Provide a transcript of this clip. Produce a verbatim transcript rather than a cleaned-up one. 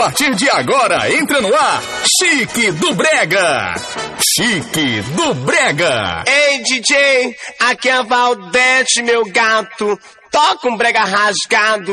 partir de agora, entra no ar, Chique do Brega. Chique do Brega. Ei, D J, aqui é a Valdete, meu gato. Toca um brega rasgado.